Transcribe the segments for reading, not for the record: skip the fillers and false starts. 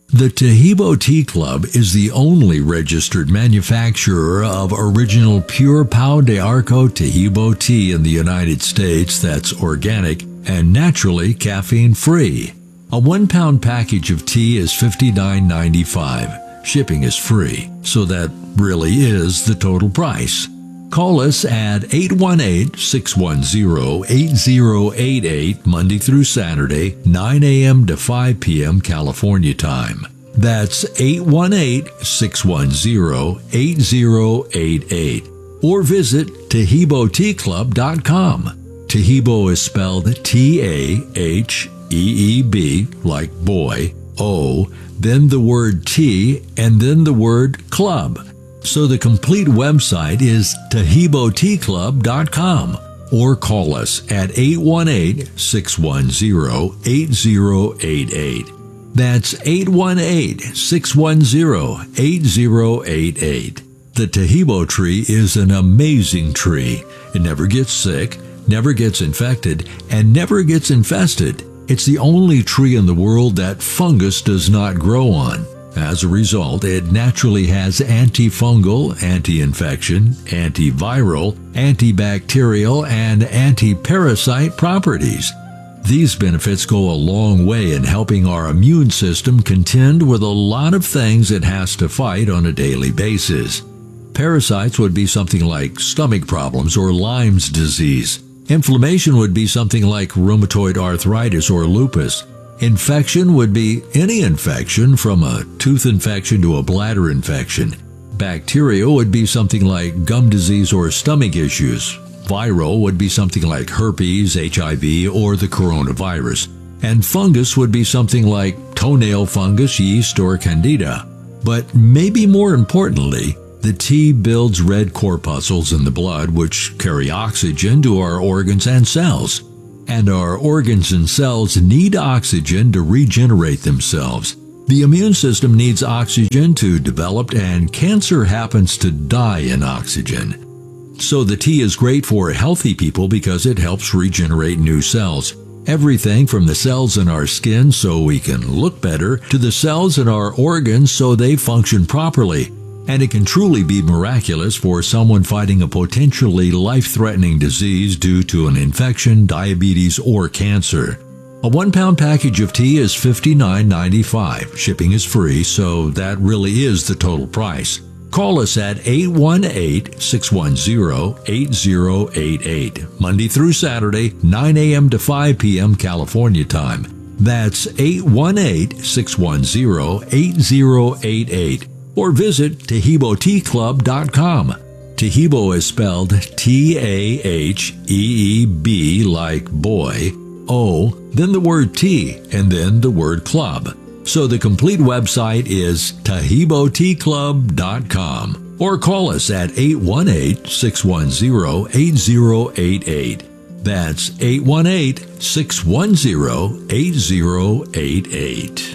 The Taheebo Tea Club is the only registered manufacturer of original pure Pau de Arco Taheebo tea in the United States that's organic and naturally caffeine-free. A 1-pound package of tea is $59.95. Shipping is free, so that really is the total price. Call us at 818-610-8088 Monday through Saturday, 9 a.m. to 5 p.m. California time. That's 818-610-8088. Or visit TaheeboTeaClub.com. Taheebo is spelled T-A-H-E-E-B, like boy, O, then the word tea, and then the word club. So the complete website is TaheeboTeaClub.com, or call us at 818-610-8088. That's 818-610-8088. The Taheebo tree is an amazing tree. It never gets sick, never gets infected, and never gets infested. It's the only tree in the world that fungus does not grow on. As a result, it naturally has antifungal, anti-infection, antiviral, antibacterial, and anti-parasite properties. These benefits go a long way in helping our immune system contend with a lot of things it has to fight on a daily basis. Parasites would be something like stomach problems or Lyme's disease. Inflammation would be something like rheumatoid arthritis or lupus. Infection would be any infection from a tooth infection to a bladder infection. Bacteria would be something like gum disease or stomach issues. Viral would be something like herpes, HIV, or the coronavirus. And fungus would be something like toenail fungus, yeast, or candida. But maybe more importantly, the tea builds red corpuscles in the blood which carry oxygen to our organs and cells. And our organs and cells need oxygen to regenerate themselves. The immune system needs oxygen to develop, and cancer happens to die in oxygen. So the tea is great for healthy people because it helps regenerate new cells. Everything from the cells in our skin so we can look better to the cells in our organs so they function properly. And it can truly be miraculous for someone fighting a potentially life-threatening disease due to an infection, diabetes, or cancer. A 1-pound package of tea is $59.95. Shipping is free, so that really is the total price. Call us at 818-610-8088, Monday through Saturday, 9 a.m. to 5 p.m. California time. That's 818-610-8088. Or visit TaheeboTeaClub.com. Taheebo is spelled T-A-H-E-E-B, like boy, O, then the word tea, and then the word club. So the complete website is TaheeboTeaClub.com. Or call us at 818-610-8088. That's 818-610-8088.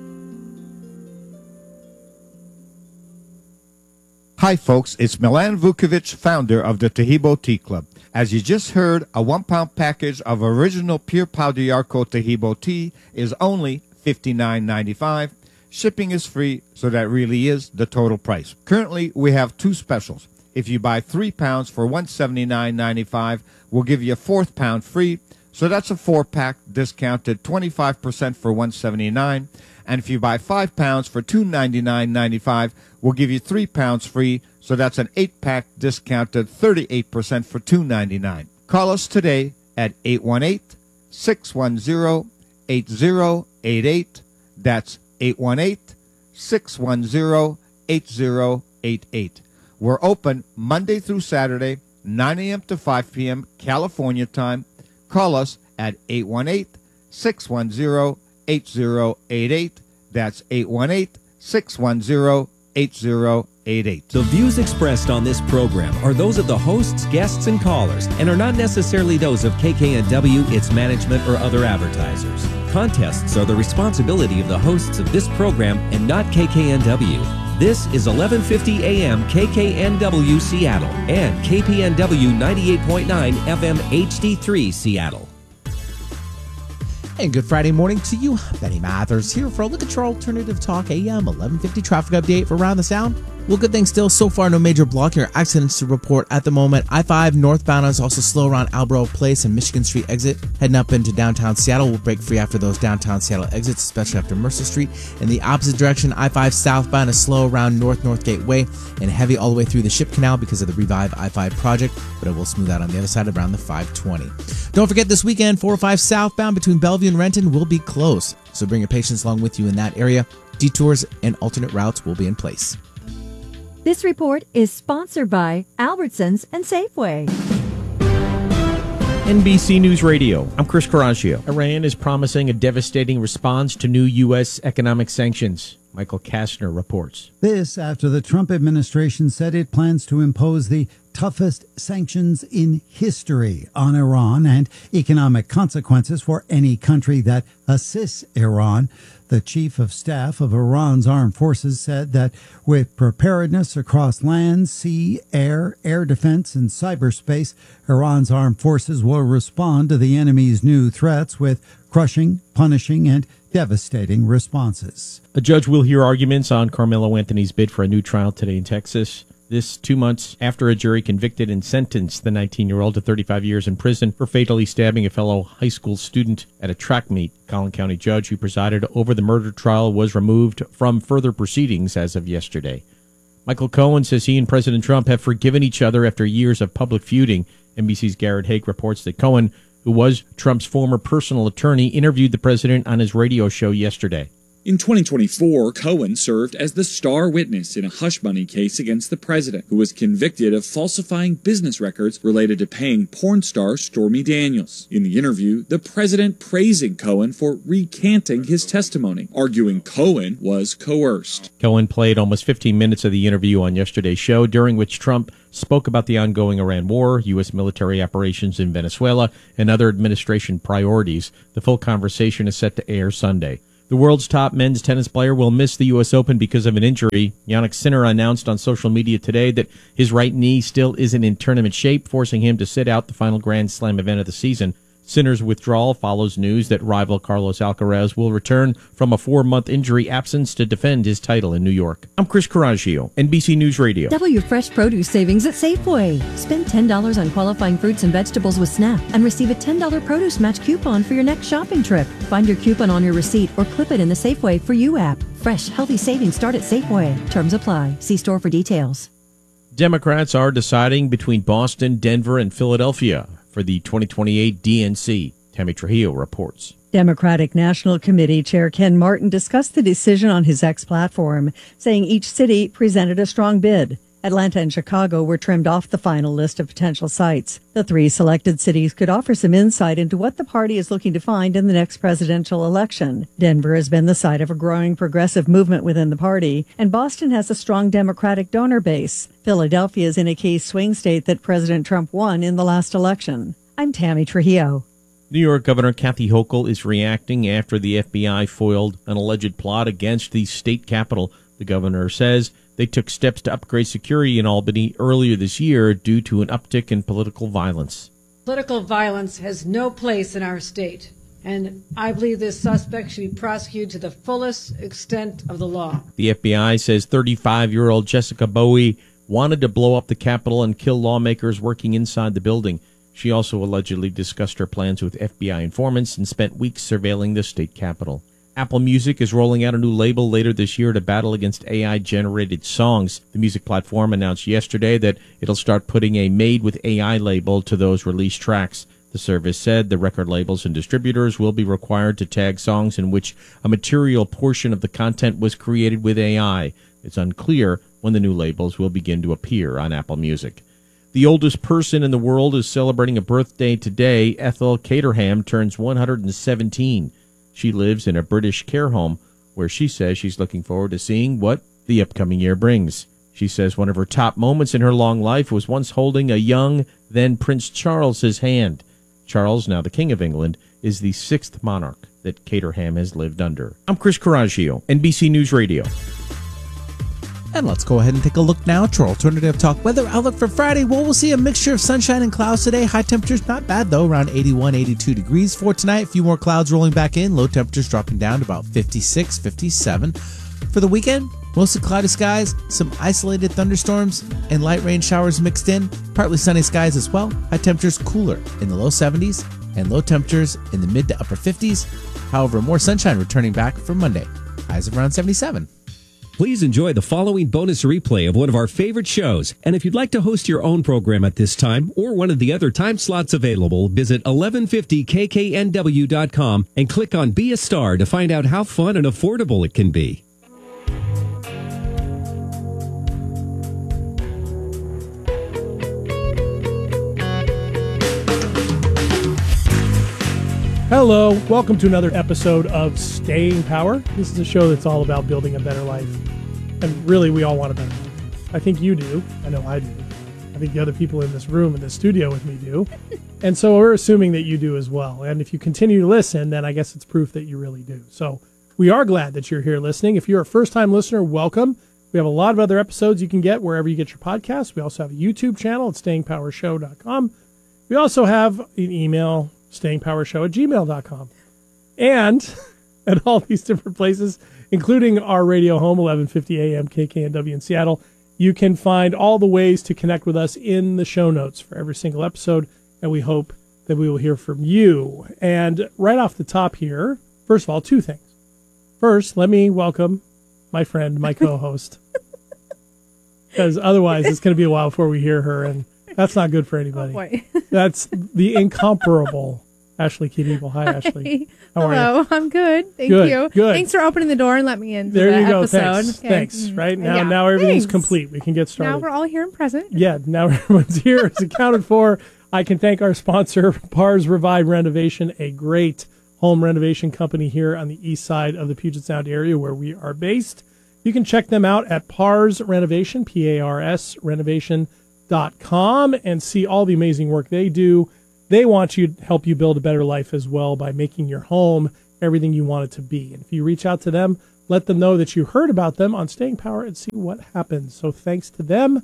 Hi folks, it's Milan Vukovic, founder of the Taheebo Tea Club. As you just heard, a 1-pound package of original pure Pau de Arco Taheebo tea is only $59.95. Shipping is free, so that really is the total price. Currently, we have 2 specials. If you buy 3 pounds for $179.95, we'll give you a 4th pound free. So that's a 4-pack discounted 25% for $179. And if you buy 5 pounds for $299.95, we'll give you 3 pounds free. So that's an 8-pack discounted 38% for $299. Call us today at 818-610-8088. That's 818-610-8088. We're open Monday through Saturday, 9 a.m. to 5 p.m. California time. Call us at 818-610-8088. That's 818-610-8088. The views expressed on this program are those of the hosts, guests, and callers, and are not necessarily those of KKNW, its management, or other advertisers. Contests are the responsibility of the hosts of this program and not KKNW. This is 1150 AM KKNW Seattle and KPNW 98.9 FM HD3 Seattle. And good Friday morning to you. Benny Mathers here for a look at your Alternative Talk AM 1150 traffic update for Around the Sound. Well, good thing still. So far, no major blocking or accidents to report at the moment. I-5 northbound is also slow around Albro Place and Michigan Street exit. Heading up into downtown Seattle will break free after those downtown Seattle exits, especially after Mercer Street. In the opposite direction, I-5 southbound is slow around North Gateway and heavy all the way through the Ship Canal because of the Revive I-5 project, but it will smooth out on the other side around the 520. Don't forget this weekend, 405 southbound between Bellevue and Renton will be closed, so bring your patients along with you in that area. Detours and alternate routes will be in place. This report is sponsored by Albertsons and Safeway. NBC News Radio, I'm Chris Coraggio. Iran is promising a devastating response to new U.S. economic sanctions. Michael Kastner reports. This after the Trump administration said it plans to impose the toughest sanctions in history on Iran and economic consequences for any country that assists Iran. The chief of staff of Iran's armed forces said that with preparedness across land, sea, air defense, and cyberspace, Iran's armed forces will respond to the enemy's new threats with crushing, punishing, and devastating responses. A judge will hear arguments on Carmelo Anthony's bid for a new trial today in Texas. This 2 months after a jury convicted and sentenced the 19-year-old to 35 years in prison for fatally stabbing a fellow high school student at a track meet. Collin County judge who presided over the murder trial was removed from further proceedings as of yesterday. Michael Cohen says he and President Trump have forgiven each other after years of public feuding. NBC's Garrett Haake reports that Cohen, who was Trump's former personal attorney, interviewed the president on his radio show yesterday. In 2024, Cohen served as the star witness in a hush money case against the president, who was convicted of falsifying business records related to paying porn star Stormy Daniels. In the interview, the president praising Cohen for recanting his testimony, arguing Cohen was coerced. Cohen played almost 15 minutes of the interview on yesterday's show, during which Trump spoke about the ongoing Iran war, U.S. military operations in Venezuela, and other administration priorities. The full conversation is set to air Sunday. The world's top men's tennis player will miss the U.S. Open because of an injury. Jannik Sinner announced on social media today that his right knee still isn't in tournament shape, forcing him to sit out the final Grand Slam event of the season. Sinner's withdrawal follows news that rival Carlos Alcaraz will return from a 4-month injury absence to defend his title in New York. I'm Chris Coraggio, NBC News Radio. Double your fresh produce savings at Safeway. Spend $10 on qualifying fruits and vegetables with SNAP and receive a $10 produce match coupon for your next shopping trip. Find your coupon on your receipt or clip it in the Safeway For You app. Fresh, healthy savings start at Safeway. Terms apply. See store for details. Democrats are deciding between Boston, Denver, and Philadelphia for the 2028 DNC. Tammy Trujillo reports. Democratic National Committee Chair Ken Martin discussed the decision on his X platform, saying each city presented a strong bid. Atlanta and Chicago were trimmed off the final list of potential sites. The 3 selected cities could offer some insight into what the party is looking to find in the next presidential election. Denver has been the site of a growing progressive movement within the party, and Boston has a strong Democratic donor base. Philadelphia is in a key swing state that President Trump won in the last election. I'm Tammy Trujillo. New York Governor Kathy Hochul is reacting after the FBI foiled an alleged plot against the state capitol. The governor says they took steps to upgrade security in Albany earlier this year due to an uptick in political violence. Political violence has no place in our state, and I believe this suspect should be prosecuted to the fullest extent of the law. The FBI says 35-year-old Jessica Bowie wanted to blow up the Capitol and kill lawmakers working inside the building. She also allegedly discussed her plans with FBI informants and spent weeks surveilling the state capitol. Apple Music is rolling out a new label later this year to battle against AI-generated songs. The music platform announced yesterday that it'll start putting a Made with AI label to those released tracks. The service said the record labels and distributors will be required to tag songs in which a material portion of the content was created with AI. It's unclear when the new labels will begin to appear on Apple Music. The oldest person in the world is celebrating a birthday today. Ethel Caterham turns 117. She lives in a British care home where she says she's looking forward to seeing what the upcoming year brings. She says one of her top moments in her long life was once holding a young, then Prince Charles's hand. Charles, now the King of England, is the 6th monarch that Caterham has lived under. I'm Chris Coraggio, NBC News Radio. And let's go ahead and take a look now at our alternative talk weather outlook for Friday. Well, we'll see a mixture of sunshine and clouds today. High temperatures not bad though, around 81, 82 degrees. For tonight, a few more clouds rolling back in. Low temperatures dropping down to about 56, 57. For the weekend, mostly cloudy skies, some isolated thunderstorms, and light rain showers mixed in. Partly sunny skies as well. High temperatures cooler in the low 70s and low temperatures in the mid to upper 50s. However, more sunshine returning back for Monday. Highs of around 77. Please enjoy the following bonus replay of one of our favorite shows. And if you'd like to host your own program at this time or one of the other time slots available, visit 1150kknw.com and click on Be a Star to find out how fun and affordable it can be. Hello, welcome to another episode of Staying Power. This is a show that's all about building a better life. And really, we all want a better life. I think you do. I know I do. I think the other people in this room, in this studio with me do. And so we're assuming that you do as well. And if you continue to listen, then I guess it's proof that you really do. So we are glad that you're here listening. If you're a first-time listener, welcome. We have a lot of other episodes you can get wherever you get your podcasts. We also have a YouTube channel at stayingpowershow.com. We also have an email, stayingpowershow@gmail.com. And at all these different places, including our radio home, 1150 AM KKNW in Seattle, you can find all the ways to connect with us in the show notes for every single episode. And we hope that we will hear from you. And right off the top here, first of all, two things. First, let me welcome my friend, my co-host. Because otherwise, it's going to be a while before we hear her. And that's not good for anybody. Oh boy. That's the incomparable Ashley Keeble. Hi, Ashley. How are Hello, you? I'm good. Thank Good, you. good. Thanks for opening the door and let me in. There the you go. episode. Thanks. Okay. Thanks. Right now, Yeah, now everything's thanks. complete. We can get started. Now we're all here and present. Yeah, now everyone's here. It's accounted for. I can thank our sponsor, Pars Revive Renovation, a great home renovation company here on the east side of the Puget Sound area where we are based. You can check them out at Pars Renovation, P-A-R-S, renovation.com, and see all the amazing work they do. They want you to help you build a better life as well by making your home everything you want it to be. And if you reach out to them, let them know that you heard about them on Staying Power and see what happens. So thanks to them,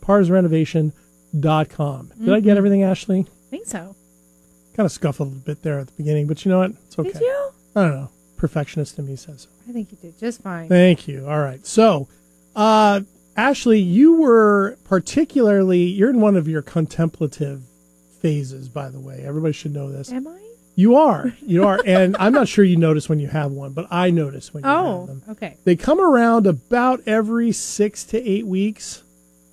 parsrenovation.com. Did I get everything, Ashley? I think so. Kind of scuffled a bit there at the beginning, but you know what? It's okay. Did you? I don't know. Perfectionist in me says so. I think you did just fine. Thank you. All right. So, Ashley, you're in one of your contemplative phases, by the way. Everybody should know this. Am I? You are. And I'm not sure you notice when you have one, but I notice when you have them. Okay. They come around about every 6 to 8 weeks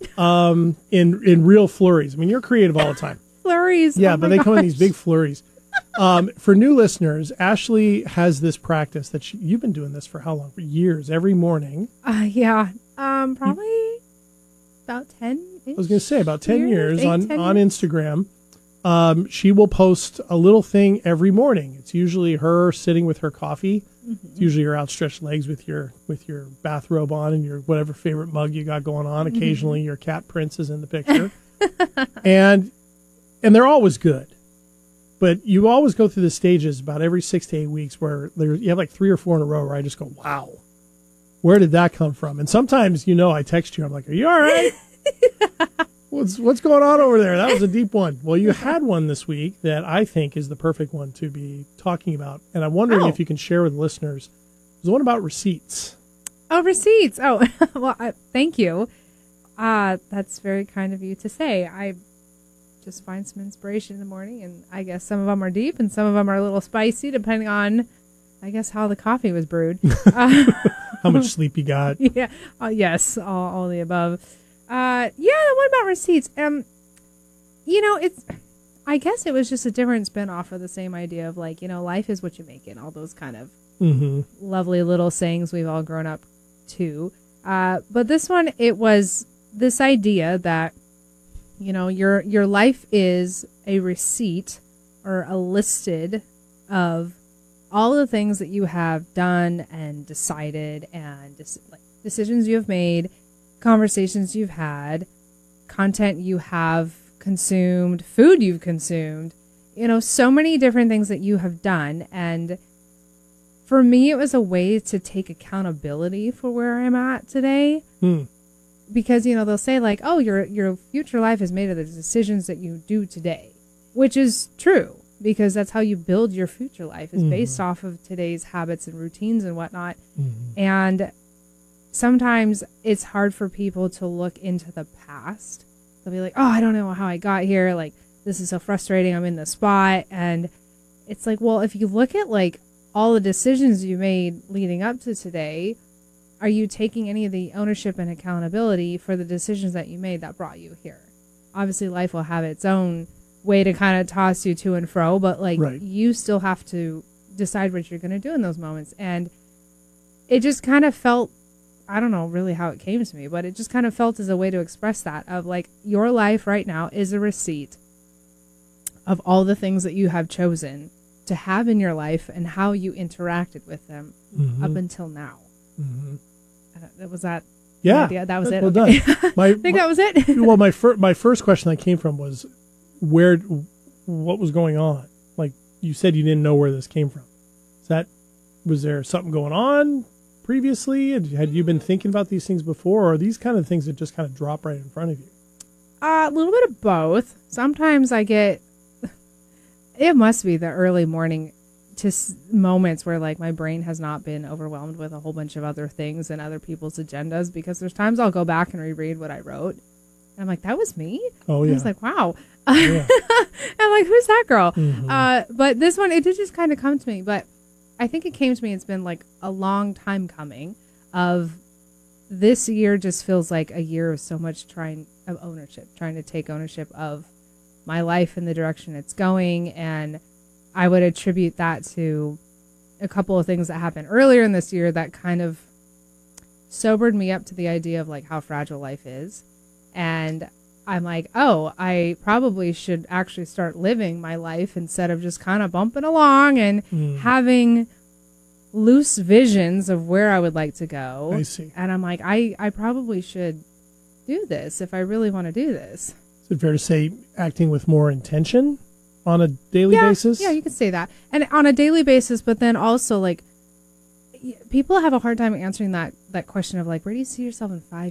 in real flurries. I mean, you're creative all the time. Flurries. Yeah, oh but my they come in gosh. these big flurries. For new listeners, Ashley has this practice that you've been doing this for how long? For years, every morning. Yeah. Probably about 10. I was going to say about 10 years on 10 Instagram. She will post a little thing every morning. It's usually her sitting with her coffee. Mm-hmm. It's usually her outstretched legs with your bathrobe on and your whatever favorite mug you got going on. Occasionally your cat Prince is in the picture. and they're always good. But you always go through the stages about every 6 to 8 weeks where you have like 3 or 4 in a row where I just go, wow, where did that come from? And sometimes, I text you. I'm like, are you all right? What's going on over there? That was a deep one. Well, you had one this week that I think is the perfect one to be talking about. And I'm wondering if you can share with listeners. It was the one about receipts. Oh, receipts. Oh, well, thank you. That's very kind of you to say. I just find some inspiration in the morning, and I guess some of them are deep and some of them are a little spicy, depending on, I guess, how the coffee was brewed. How much sleep you got. Yeah. Yes, all the above. Yeah, what about receipts? I guess it was just a different spin off of the same idea of like, life is what you make it, all those kind of lovely little sayings we've all grown up to. But this one, it was this idea that, your life is a receipt or a listed of all the things that you have done and decided and decisions you have made, conversations you've had, content you have consumed, food you've consumed, so many different things that you have done. And for me, it was a way to take accountability for where I'm at today. because, you know, they'll say like, oh, your future life is made of the decisions that you do today, which is true, because that's how you build your future life, is based off of today's habits and routines and whatnot. And sometimes it's hard for people to look into the past. They'll be like, oh, I don't know how I got here. Like, this is so frustrating. I'm in the spot. And it's like, well, if you look at like all the decisions you made leading up to today, are you taking any of the ownership and accountability for the decisions that you made that brought you here? Obviously, life will have its own way to kind of toss you to and fro, but like you still have to decide what you're going to do in those moments. And it just kind of felt, I don't know really how it came to me, but it just kind of felt as a way to express that, of like, your life right now is a receipt of all the things that you have chosen to have in your life and how you interacted with them up until now. Was that Yeah, idea? That was it. Well Okay. done. I think that was it. Well, my first question that came from was, what was going on? Like, you said you didn't know where this came from. Was there something going on previously? Had you been thinking about these things before, or are these kind of things that just kind of drop right in front of you? A little bit of both. Sometimes I get, it must be the early morning to moments where like my brain has not been overwhelmed with a whole bunch of other things and other people's agendas, because there's times I'll go back and reread what I wrote. And I'm like, that was me? Oh, yeah. I was like, wow. Oh, yeah. I'm like, who's that girl? But this one, it did just kind of come to me. But I think it came to me, it's been like a long time coming, of this year just feels like a year of so much trying to take ownership of my life and the direction it's going. And I would attribute that to a couple of things that happened earlier in this year that kind of sobered me up to the idea of like how fragile life is. And I'm like, oh, I probably should actually start living my life instead of just kind of bumping along and having loose visions of where I would like to go. I see. And I'm like, I probably should do this if I really want to do this. Is it fair to say acting with more intention on a daily basis? Yeah, you could say that. And on a daily basis, but then also like, people have a hard time answering that question of like, where do you see yourself in 5